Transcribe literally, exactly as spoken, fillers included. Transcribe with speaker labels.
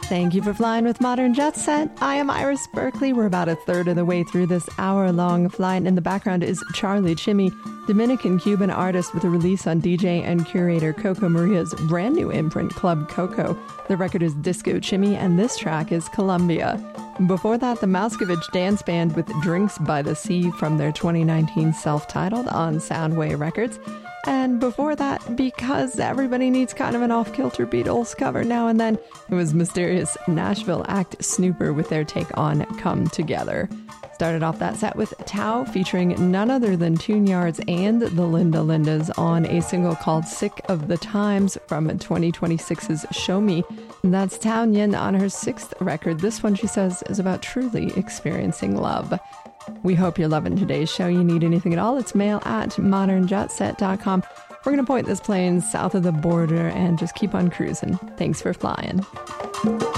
Speaker 1: Thank you for flying with Modern Jet Set. I am Iris Berkeley. We're about a third of the way through this hour-long flight. In the background is Charlie Chimmy, Dominican-Cuban artist with a release on D J and curator Coco Maria's brand new imprint, Club Coco. The record is Disco Chimmy, and this track is Colombia. Before that, the Moscovich Dance Band with Drinks by the Sea from their twenty nineteen self-titled on Soundway Records. And before that, because everybody needs kind of an off-kilter Beatles cover now and then, it was mysterious Nashville act Snooper with their take on Come Together. Started off that set with Tao featuring none other than Tune Yards and the Linda Lindas on a single called Sick of the Times from twenty twenty-six's Show Me. And that's Tao Yin on her sixth record. This one, she says, is about truly experiencing love. We hope you're loving today's show. You need anything at all, it's mail at modern jet set dot com. We're going to point this plane south of the border and just keep on cruising. Thanks for flying.